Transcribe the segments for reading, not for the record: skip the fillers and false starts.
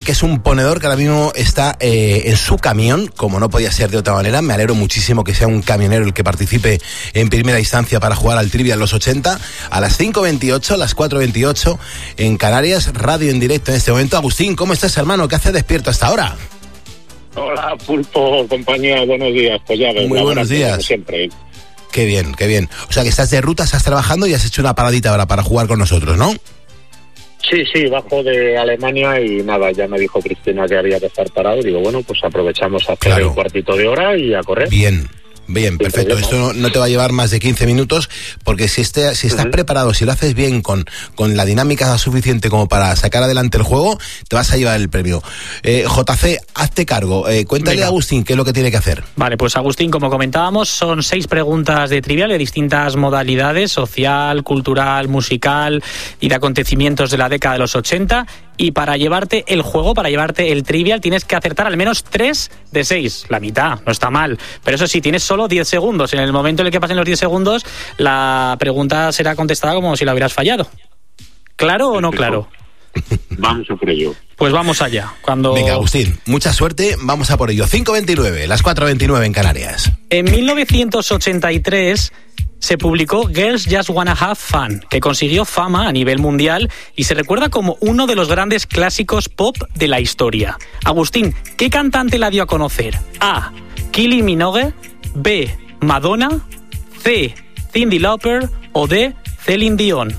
que es un ponedor que ahora mismo está en su camión, como no podía ser de otra manera. Me alegro muchísimo que sea un camionero el que participe en primera instancia para jugar al Trivial los 80, a las 5:28, a las 4:28 en Canarias, radio en directo en este momento. Agustín, ¿cómo estás, hermano? ¿Qué haces despierto hasta ahora? Hola, Pulpo, compañía, buenos días. Pues ya ves, muy buenos días. Como siempre. Qué bien, qué bien. O sea que estás de ruta, estás trabajando y has hecho una paradita ahora para jugar con nosotros, ¿no? Sí, bajo de Alemania y nada, ya me dijo Cristina que había que estar parado. Digo, bueno, pues aprovechamos a hacer un cuartito de hora y a correr. Bien, perfecto. Esto no te va a llevar más de 15 minutos, porque si estás preparado, si lo haces bien, con la dinámica suficiente como para sacar adelante el juego, te vas a llevar el premio. JC, hazte cargo. Cuéntale a Agustín qué es lo que tiene que hacer. Vale, pues Agustín, como comentábamos, son 6 preguntas de trivial de distintas modalidades: social, cultural, musical y de acontecimientos de la década de los 80. Y para llevarte el juego, para llevarte el trivial, tienes que acertar al menos 3 de 6. La mitad, no está mal. Pero eso sí, tienes solo 10 segundos. En el momento en el que pasen los 10 segundos, la pregunta será contestada como si la hubieras fallado. ¿Claro o no claro? Vamos a por ello. Pues vamos allá. Venga, Agustín, mucha suerte, vamos a por ello. 5:29, las 4:29 en Canarias. En 1983... se publicó Girls Just Wanna Have Fun, que consiguió fama a nivel mundial y se recuerda como uno de los grandes clásicos pop de la historia. Agustín, ¿qué cantante la dio a conocer? A. Kylie Minogue, B. Madonna, C. Cyndi Lauper o D. Celine Dion.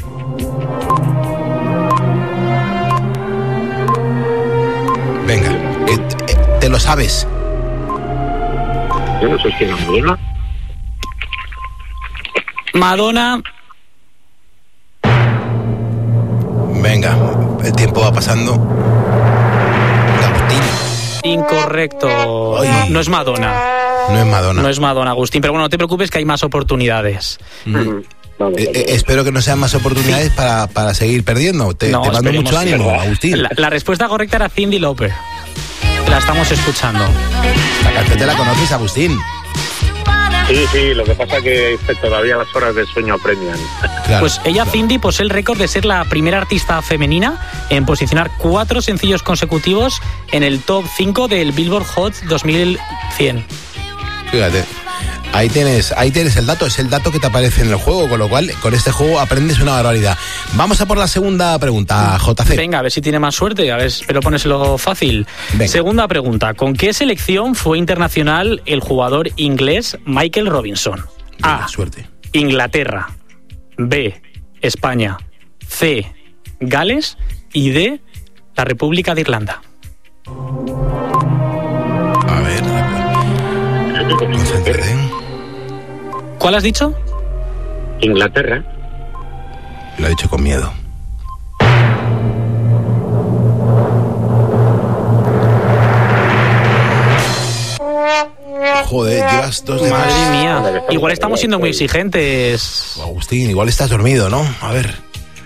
Venga, que te lo sabes. Yo no sé si era Madonna. Madonna. Venga, el tiempo va pasando. Agustín. Incorrecto. No es Madonna. No es Madonna, Agustín. Pero bueno, no te preocupes que hay más oportunidades. Espero que no sean más oportunidades para seguir perdiendo. Te mando mucho ánimo, Agustín. La respuesta correcta era Cyndi Lauper. La estamos escuchando. La canción te la conoces, Agustín. Sí, lo que pasa es que todavía las horas de sueño apremian. Claro, pues ella, Cyndi, posee el récord de ser la primera artista femenina en posicionar 4 sencillos consecutivos en el top 5 del Billboard Hot 2100. Fíjate, ahí tienes el dato, es el dato que te aparece en el juego, con lo cual con este juego aprendes una barbaridad. Vamos a por la segunda pregunta, JC. Venga, a ver si tiene más suerte, a ver, pero póneselo fácil. Venga. Segunda pregunta, ¿con qué selección fue internacional el jugador inglés Michael Robinson? A. Suerte. Inglaterra, B. España, C. Gales y D. la República de Irlanda. A ver, concéntrate. ¿Cuál has dicho? Inglaterra. Lo ha dicho con miedo. Joder, llevas 2 de más. Madre mía, igual estamos siendo muy exigentes. Agustín, igual estás dormido, ¿no? A ver.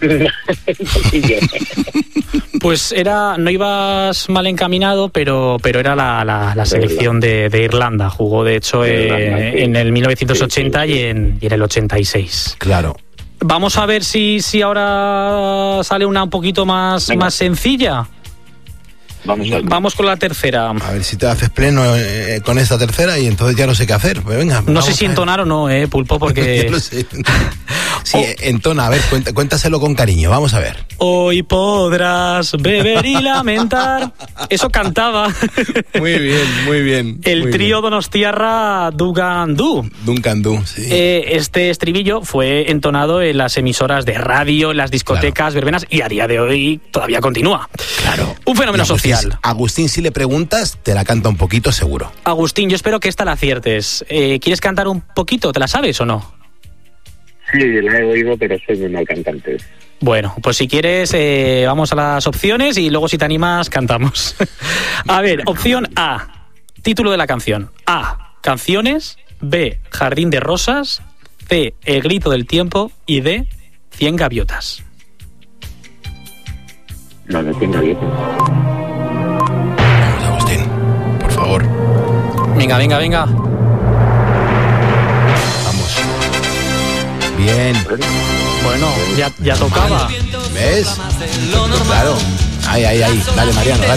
Pues no ibas mal encaminado, pero era la selección de Irlanda. Jugó, de hecho, en el 1980 y en el 86. Claro. Vamos a ver si ahora sale una un poquito más sencilla. Vamos con la tercera. A ver si te haces pleno con esta tercera y entonces ya no sé qué hacer. Pues venga. No sé si entonar o no, Pulpo, porque... Yo lo sé. Sí, entona, a ver, cuéntaselo con cariño, vamos a ver. Hoy podrás beber y lamentar. Eso cantaba. Muy bien. El trío donostiarra Duncan Du, sí. Este estribillo fue entonado en las emisoras de radio, en las discotecas, verbenas, y a día de hoy todavía continúa. Claro. Un fenómeno social. Agustín, si le preguntas, te la canta un poquito seguro. Agustín, yo espero que esta la aciertes. ¿Quieres cantar un poquito? ¿Te la sabes o no? Sí, la he oído, pero soy muy mal cantante. Bueno, pues si quieres, vamos a las opciones y luego si te animas, cantamos. A ver, opción A, título de la canción. A, canciones. B, Jardín de Rosas. C, El grito del tiempo. Y D, 100 gaviotas. No, 100 gaviotas. Vamos, Agustín, por favor. Venga. Vamos. Bien. Bueno, ya tocaba. ¿Ves? Claro. Ahí. Dale, Mariano, dale.